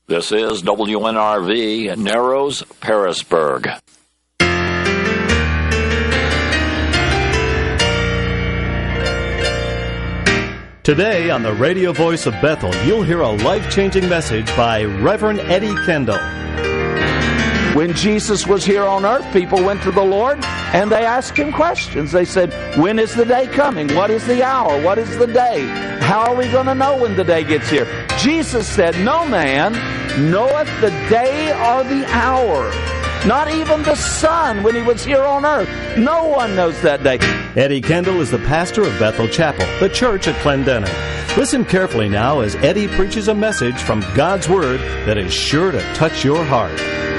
This is WNRV, Narrows, Pearisburg. Today on the radio voice of Bethel, you'll hear a life-changing message by Reverend Eddie Kendall. When Jesus was here on earth, people went to the Lord and they asked him questions. They said, when is the day coming? What is the hour? What is the day? How are we going to know when the day gets here? Jesus said, no man knoweth the day or the hour. Not even the Son when he was here on earth. No one knows that day. Eddie Kendall is the pastor of Bethel Chapel, the church at Clendenin. Listen carefully now as Eddie preaches a message from God's Word that is sure to touch your heart.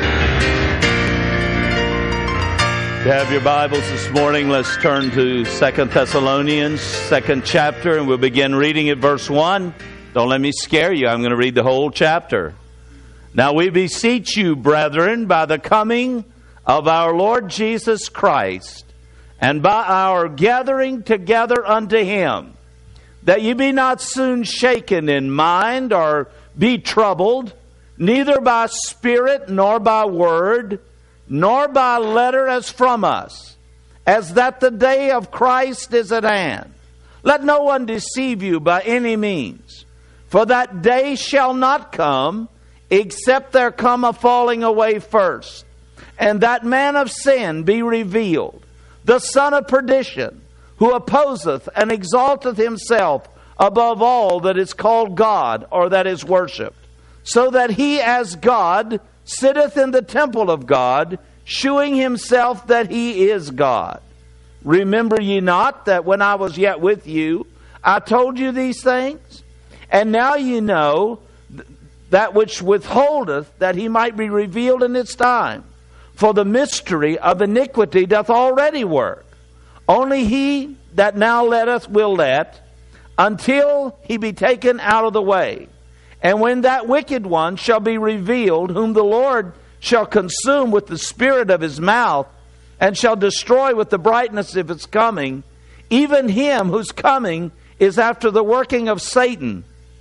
If you have your Bibles this morning, let's turn to 2 Thessalonians, 2nd chapter, and we'll begin reading at verse 1. Don't let me scare you. I'm going to read the whole chapter. Now we beseech you, brethren, by the coming of our Lord Jesus Christ, and by our gathering together unto him, that ye be not soon shaken in mind, or be troubled, neither by spirit, nor by word, nor by letter as from us, as that the day of Christ is at hand. Let no one deceive you by any means, for that day shall not come, except there come a falling away first, and that man of sin be revealed, the son of perdition, who opposeth and exalteth himself above all that is called God, or that is worshipped, so that he as God sitteth in the temple of God, shewing himself that he is God. Remember ye not that when I was yet with you, I told you these things? And now ye know that which withholdeth, that he might be revealed in its time. For the mystery of iniquity doth already work. Only he that now letteth will let, until he be taken out of the way. And when that wicked one shall be revealed, whom the Lord shall consume with the spirit of his mouth, and shall destroy with the brightness of his coming, even him whose coming is after the working of Satan,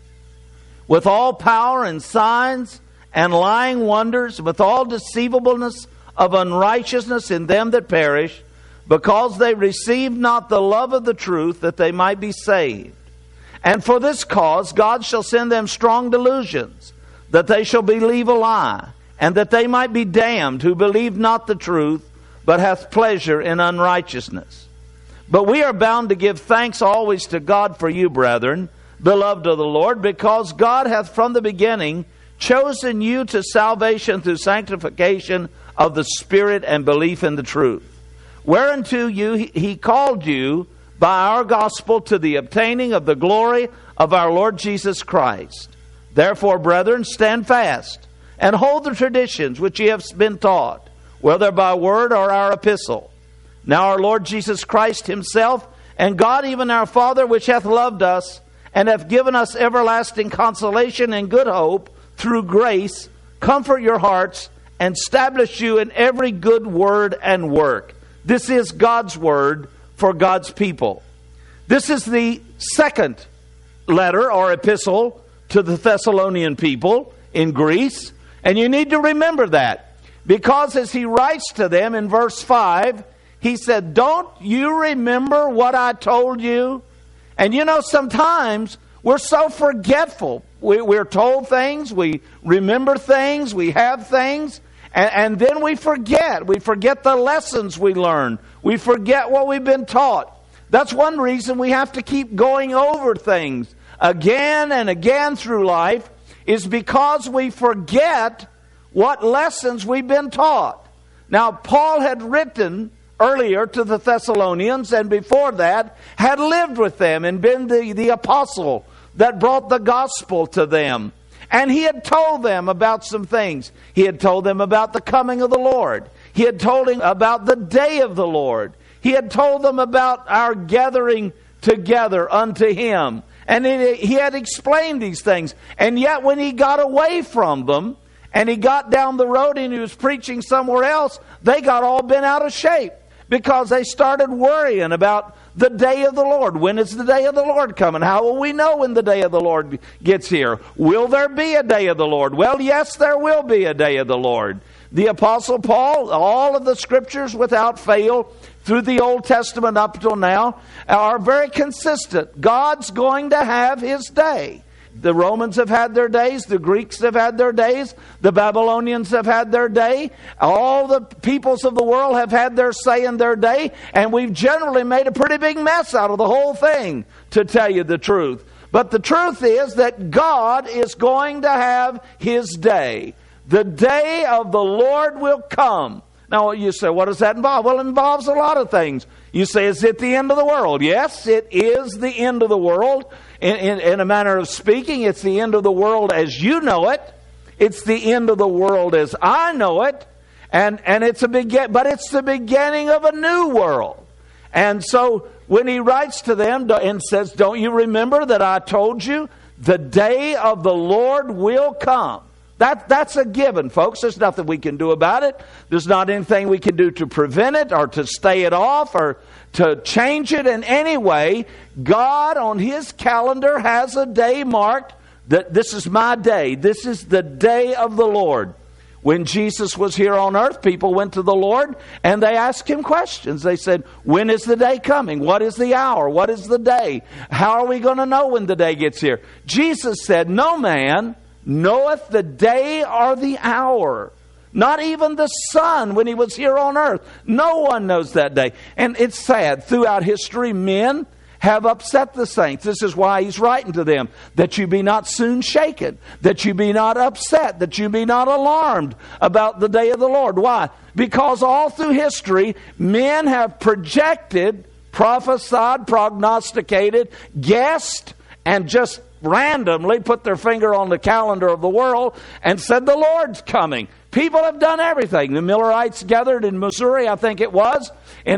with all power and signs and lying wonders, with all deceivableness of unrighteousness in them that perish, because they received not the love of the truth, that they might be saved. And for this cause God shall send them strong delusions, that they shall believe a lie, and that they might be damned who believe not the truth, but hath pleasure in unrighteousness. But we are bound to give thanks always to God for you, brethren, beloved of the Lord, because God hath from the beginning chosen you to salvation through sanctification of the Spirit and belief in the truth, whereunto he called you by our gospel to the obtaining of the glory of our Lord Jesus Christ. Therefore, brethren, stand fast, and hold the traditions which ye have been taught, whether by word or our epistle. Now our Lord Jesus Christ himself, and God even our Father, which hath loved us, and hath given us everlasting consolation and good hope through grace, comfort your hearts, and establish you in every good word and work. This is God's word for God's people. This is the second letter or epistle to the Thessalonian people in Greece. And you need to remember that, because as he writes to them in verse 5, he said, don't you remember what I told you? And you know, sometimes we're so forgetful. We're told things, we remember things, we have things, and then we forget. We forget the lessons we learned. We forget what we've been taught. That's one reason we have to keep going over things again and again through life, is because we forget what lessons we've been taught. Now, Paul had written earlier to the Thessalonians, and before that had lived with them and been the apostle that brought the gospel to them. And he had told them about some things. He had told them about the coming of the Lord. He had told them about the day of the Lord. He had told them about our gathering together unto him. And he had explained these things. And yet when he got away from them, and he got down the road and he was preaching somewhere else, they got all bent out of shape, because they started worrying about the day of the Lord. When is the day of the Lord coming? How will we know when the day of the Lord gets here? Will there be a day of the Lord? Well, yes, there will be a day of the Lord. The Apostle Paul, all of the Scriptures without fail, through the Old Testament up till now, are very consistent. God's going to have His day. The Romans have had their days. The Greeks have had their days. The Babylonians have had their day. All the peoples of the world have had their say in their day. And we've generally made a pretty big mess out of the whole thing, to tell you the truth. But the truth is that God is going to have His day. The day of the Lord will come. Now you say, what does that involve? Well, it involves a lot of things. You say, is it the end of the world? Yes, it is the end of the world. In a manner of speaking, it's the end of the world as you know it. It's the end of the world as I know it. And it's but it's the beginning of a new world. And so when he writes to them and says, don't you remember that I told you the day of the Lord will come? That's a given, folks. There's nothing we can do about it. There's not anything we can do to prevent it or to stay it off or to change it in any way. God on His calendar has a day marked that this is my day. This is the day of the Lord. When Jesus was here on earth, people went to the Lord and they asked Him questions. They said, when is the day coming? What is the hour? What is the day? How are we going to know when the day gets here? Jesus said, no man knoweth the day or the hour. Not even the Son when He was here on earth. No one knows that day. And it's sad. Throughout history, men have upset the saints. This is why He's writing to them, that you be not soon shaken, that you be not upset, that you be not alarmed about the day of the Lord. Why? Because all through history, men have projected, prophesied, prognosticated, guessed, and just randomly put their finger on the calendar of the world and said the Lord's coming. People have done everything. The Millerites gathered in Missouri, I think it was, in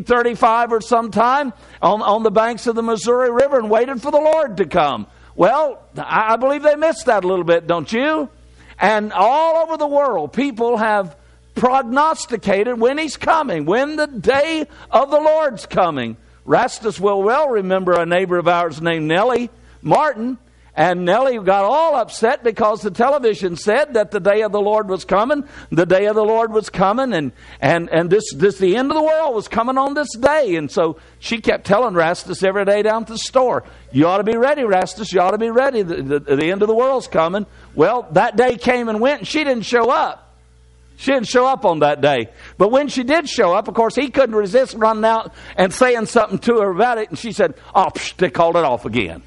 1835 or sometime on the banks of the Missouri River and waited for the Lord to come. Well, I believe they missed that a little bit, don't you? And all over the world, people have prognosticated when He's coming, when the day of the Lord's coming. Rastus will well remember a neighbor of ours named Nellie Martin, and Nellie got all upset because the television said that the day of the Lord was coming. The day of the Lord was coming, and this the end of the world was coming on this day. And so she kept telling Rastus every day down at the store, you ought to be ready, Rastus, you ought to be ready. The end of the world's coming. Well, that day came and went, and she didn't show up. She didn't show up on that day. But when she did show up, of course, he couldn't resist running out and saying something to her about it. And she said, oh, they called it off again.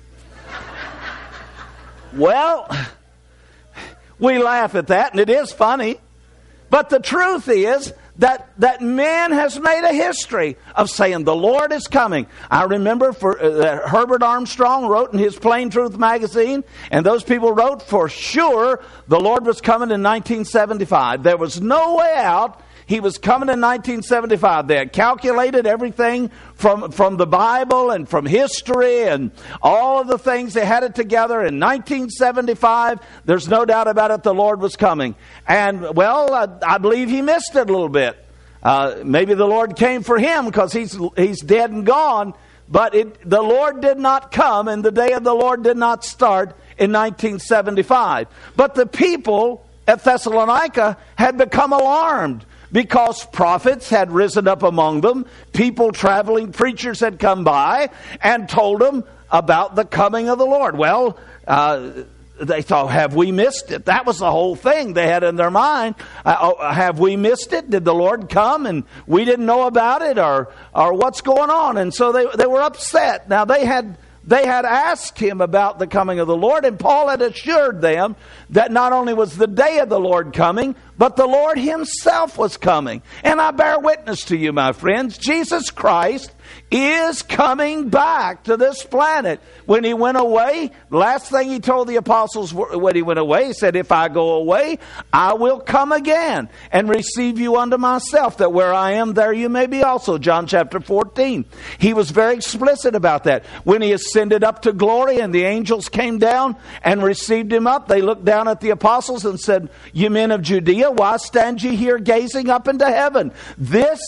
Well, we laugh at that, and it is funny. But the truth is that man has made a history of saying the Lord is coming. I remember that Herbert Armstrong wrote in his Plain Truth magazine, and those people wrote for sure the Lord was coming in 1975. There was no way out. He was coming in 1975. They had calculated everything from the Bible and from history and all of the things. They had it together. In 1975, there's no doubt about it, the Lord was coming. And, well, I believe he missed it a little bit. Maybe the Lord came for him because he's dead and gone. But the Lord did not come, and the day of the Lord did not start in 1975. But the people at Thessalonica had become alarmed, because prophets had risen up among them. People traveling, preachers had come by and told them about the coming of the Lord. Well, they thought, have we missed it? That was the whole thing they had in their mind. Have we missed it? Did the Lord come and we didn't know about it? Or what's going on? And so they were upset. Now they had asked him about the coming of the Lord, and Paul had assured them that not only was the day of the Lord coming, but the Lord Himself was coming. And I bear witness to you, my friends, Jesus Christ is coming back to this planet. When He went away, last thing He told the apostles when He went away, He said, if I go away, I will come again and receive you unto myself, that where I am, there you may be also. John chapter 14. He was very explicit about that. When He ascended up to glory and the angels came down and received Him up, they looked down at the apostles and said, you men of Judea, why stand ye here gazing up into heaven? This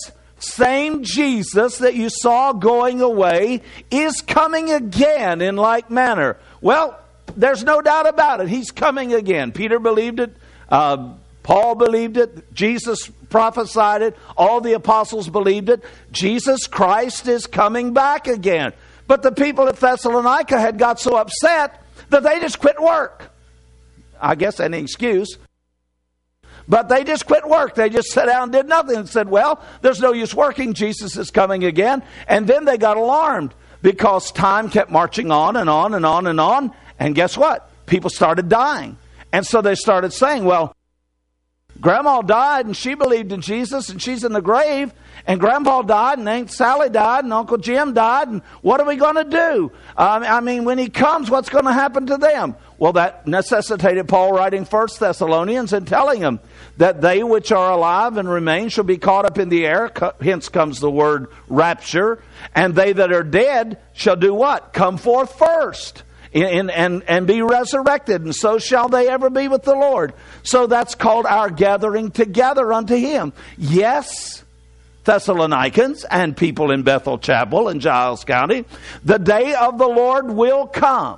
same Jesus that you saw going away is coming again in like manner. Well, there's no doubt about it. He's coming again. Peter believed it. Paul believed it. Jesus prophesied it. All the apostles believed it. Jesus Christ is coming back again. But the people at Thessalonica had got so upset that they just quit work. I guess any excuse. But they just quit work. They just sat down and did nothing and said, well, there's no use working. Jesus is coming again. And then they got alarmed because time kept marching on and on and on and on. And guess what? People started dying. And so they started saying, well, Grandma died and she believed in Jesus and she's in the grave. And Grandpa died and Aunt Sally died and Uncle Jim died. And what are we going to do? I mean, when he comes, what's going to happen to them? Well, that necessitated Paul writing 1 Thessalonians and telling them that they which are alive and remain shall be caught up in the air. Hence comes the word rapture. And they that are dead shall do what? Come forth first. And be resurrected, and so shall they ever be with the Lord. So that's called our gathering together unto Him. Yes, Thessalonians and people in Bethel Chapel in Giles County, the day of the Lord will come.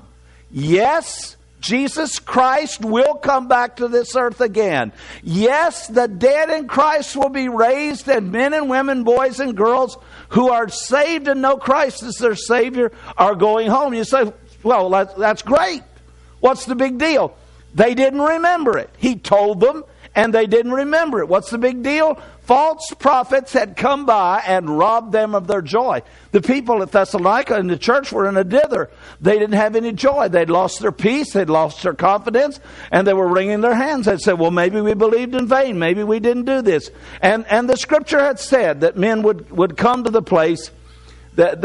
Yes, Jesus Christ will come back to this earth again. Yes, the dead in Christ will be raised, and men and women, boys and girls who are saved and know Christ as their Savior are going home. You say, well, that's great. What's the big deal? They didn't remember it. He told them, and they didn't remember it. What's the big deal? False prophets had come by and robbed them of their joy. The people at Thessalonica and the church were in a dither. They didn't have any joy. They'd lost their peace. They'd lost their confidence. And they were wringing their hands. They'd said, well, maybe we believed in vain. Maybe we didn't do this. And the Scripture had said that men would come to the place that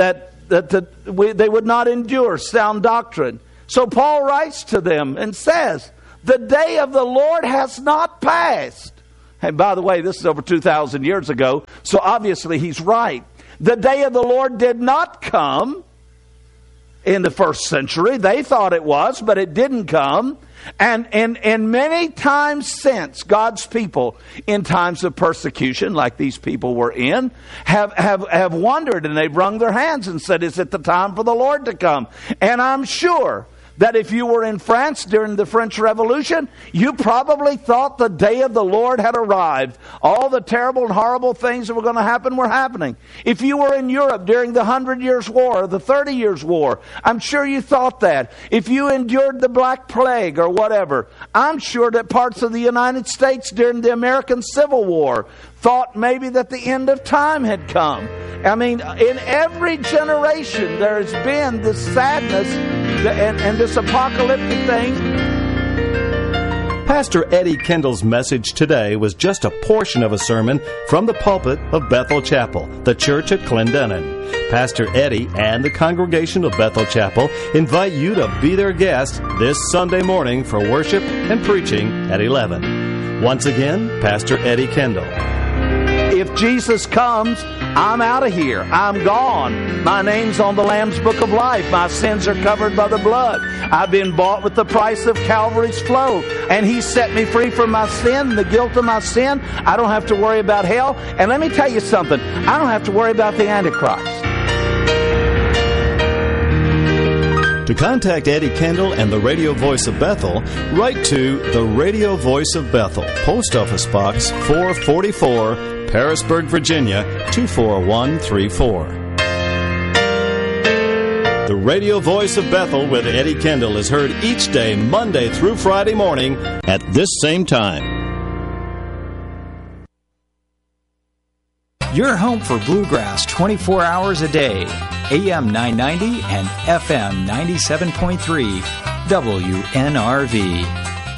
they would not endure sound doctrine. So Paul writes to them and says, the day of the Lord has not passed. And by the way, this is over 2,000 years ago, so obviously he's right. The day of the Lord did not come in the first century. They thought it was, but it didn't come. And many times since, God's people, in times of persecution, like these people were in, have wondered, and they've wrung their hands and said, is it the time for the Lord to come? And I'm sure that if you were in France during the French Revolution, you probably thought the day of the Lord had arrived. All the terrible and horrible things that were going to happen were happening. If you were in Europe during the 100 Years' War or the 30 Years' War, I'm sure you thought that. If you endured the Black Plague or whatever, I'm sure that parts of the United States during the American Civil War thought maybe that the end of time had come. I mean, in every generation there has been this sadness and this apocalyptic thing. Pastor Eddie Kendall's message today was just a portion of a sermon from the pulpit of Bethel Chapel, the church at Clendenin. Pastor Eddie and the congregation of Bethel Chapel invite you to be their guest this Sunday morning for worship and preaching at 11. Once again, Pastor Eddie Kendall. If Jesus comes, I'm out of here. I'm gone. My name's on the Lamb's Book of Life. My sins are covered by the blood. I've been bought with the price of Calvary's flow. And He set me free from my sin, the guilt of my sin. I don't have to worry about hell. And let me tell you something. I don't have to worry about the Antichrist. To contact Eddie Kendall and the Radio Voice of Bethel, write to the Radio Voice of Bethel, Post Office Box 444, Parisburg, Virginia 24134. The Radio Voice of Bethel with Eddie Kendall is heard each day, Monday through Friday morning at this same time. Your home for bluegrass 24 hours a day. AM 990 and FM 97.3 WNRV.